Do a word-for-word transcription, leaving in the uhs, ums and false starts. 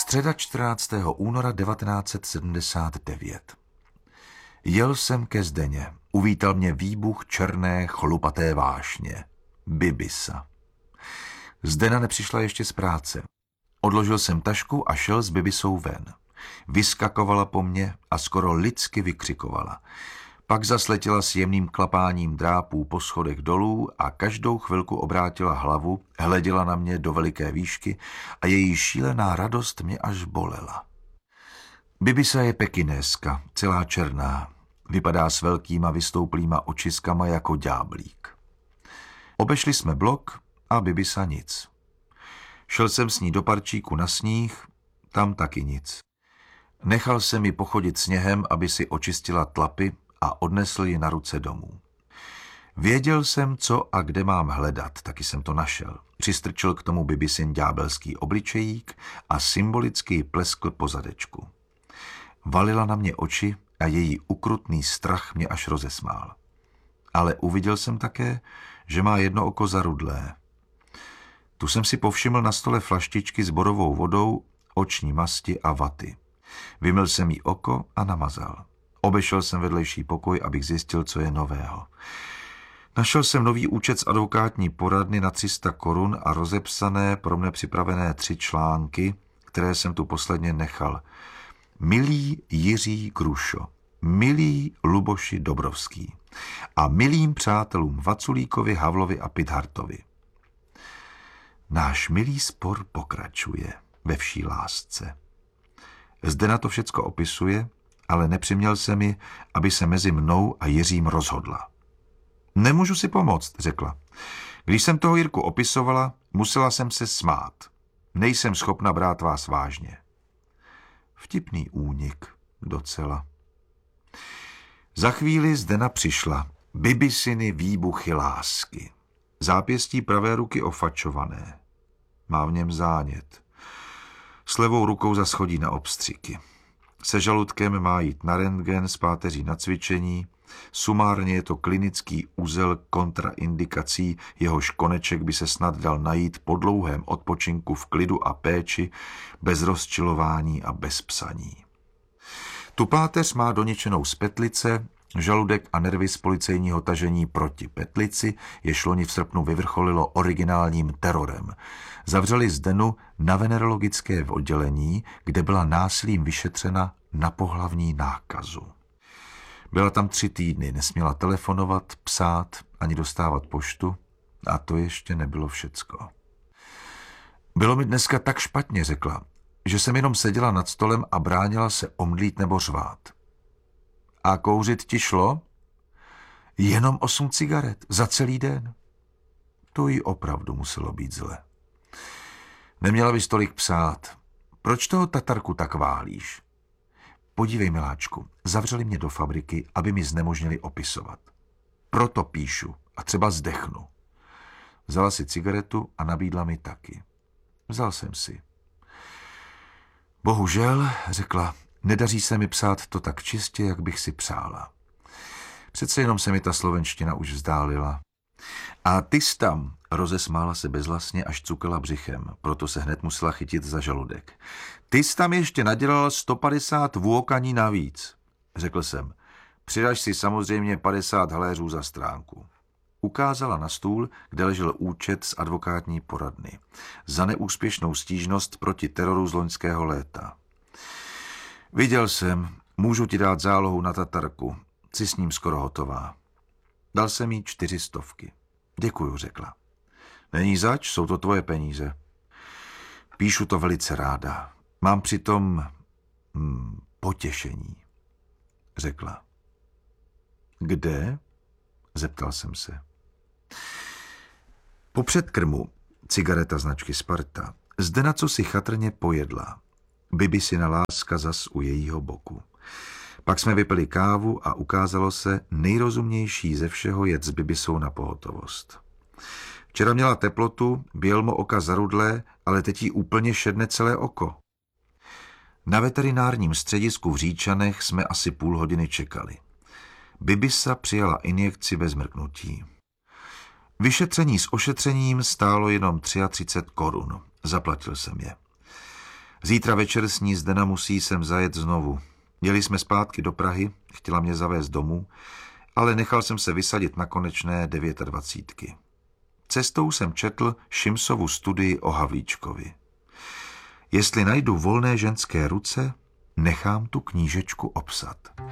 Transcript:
Středa čtrnáctého února devatenáct set sedmdesát devět. Jel jsem ke Zdeně. Uvítal mě výbuch černé chlupaté vášně. Bibisa. Zdena nepřišla ještě z práce. Odložil jsem tašku a šel s Bibisou ven. Vyskakovala po mně a skoro lidsky vykřikovala. Pak zasletěla s jemným klapáním drápů po schodech dolů a každou chvilku obrátila hlavu, hleděla na mě do veliké výšky a její šílená radost mě až bolela. Bibisa je pekinéska, celá černá. Vypadá s velkýma vystouplýma očiskama jako ďáblík. Obešli jsme blok a Bibisa nic. Šel jsem s ní do parčíku na sníh, tam taky nic. Nechal jsem ji pochodit sněhem, aby si očistila tlapy a odnesl ji na ruce domů. Věděl jsem, co a kde mám hledat, taky jsem to našel. Přistrčil k tomu Bibisin ďábelský obličejík a symbolicky ji pleskl po zadečku. Valila na mě oči a její ukrutný strach mě až rozesmál. Ale uviděl jsem také, že má jedno oko zarudlé. Tu jsem si povšiml na stole flaštičky s bodovou vodou, oční masti a vaty. Vymyl jsem jí oko a namazal. Obešel jsem vedlejší pokoj, abych zjistil, co je nového. Našel jsem nový účet z advokátní poradny na tři sta korun a rozepsané, pro mne připravené tři články, které jsem tu posledně nechal. Milý Jiří Grušo, milý Luboši Dobrovský a milým přátelům Vaculíkovi, Havlovi a Pithartovi. Náš milý spor pokračuje ve vší lásce. Zde na to všecko opisuje, ale nepřiměl se mi, aby se mezi mnou a Jiřím rozhodla. Nemůžu si pomoct, řekla. Když jsem toho Jirku opisovala, musela jsem se smát. Nejsem schopna brát vás vážně. Vtipný únik, docela. Za chvíli Zdena přišla. Bibisiny výbuchy lásky. Zápěstí pravé ruky ofačované. Má v něm zánět. S levou rukou zaschodí na obstřiky. Se žaludkem má jít na rentgen, s páteří na cvičení. Sumárně je to klinický uzel kontraindikací, jehož koneček by se snad dal najít po dlouhém odpočinku v klidu a péči, bez rozčilování a bez psaní. Tu páteř má doničenou z petlice, žaludek a nervy z policejního tažení proti petlici, jež loni v srpnu vyvrcholilo originálním terorem. Zavřeli Zdenu na venerologické oddělení, kde byla násilím vyšetřena na pohlavní nákazu. Byla tam tři týdny, nesměla telefonovat, psát, ani dostávat poštu a to ještě nebylo všecko. Bylo mi dneska tak špatně, řekla, že jsem jenom seděla nad stolem a bránila se omdlít nebo řvát. A kouřit ti šlo? Jenom osm cigaret za celý den. To jí opravdu muselo být zle. Neměla bys tolik psát. Proč toho Tatarku tak válíš? Podívej, miláčku, zavřeli mě do fabriky, aby mi znemožnili opisovat. Proto píšu a třeba zdechnu. Vzala si cigaretu a nabídla mi taky. Vzal jsem si. Bohužel, řekla, nedaří se mi psát to tak čistě, jak bych si přála. Přece jenom se mi ta slovenština už vzdálila. A ty jsi tam, rozesmála se bezhlasně, až cukala břichem, proto se hned musela chytit za žaludek. Ty jsi tam ještě nadělal sto padesát vůokaní navíc, řekl jsem. Přidaš si samozřejmě padesát haléřů za stránku. Ukázala na stůl, kde ležel účet z advokátní poradny. Za neúspěšnou stížnost proti teroru z loňského léta. Viděl jsem, můžu ti dát zálohu na Tatarku. Jsi s ním skoro hotová. Dal jsem jí čtyři stovky. Děkuju, řekla. Není zač, jsou to tvoje peníze. Píšu to velice ráda. Mám přitom hmm, potěšení, řekla. Kde? Zeptal jsem se. Po předkrmu, cigareta značky Sparta, Zdena co si chatrně pojedla. Bibisina láska zas u jejího boku. Pak jsme vypili kávu a ukázalo se, nejrozumnější ze všeho jet s Bibisou na pohotovost. Včera měla teplotu, bělmo oka zarudlé, ale teď jí úplně šedne celé oko. Na veterinárním středisku v Říčanech jsme asi půl hodiny čekali. Bibisa přijala injekci bez mrknutí. Vyšetření s ošetřením stálo jenom třicet tři korun. Zaplatil jsem je. Zítra večer s ní Zdena musí sem zajet znovu. Jeli jsme zpátky do Prahy, chtěla mě zavést domů, ale nechal jsem se vysadit na konečné devětadvacítky. Cestou jsem četl Šimsovu studii o Havlíčkovi. Jestli najdu volné ženské ruce, nechám tu knížečku obsat.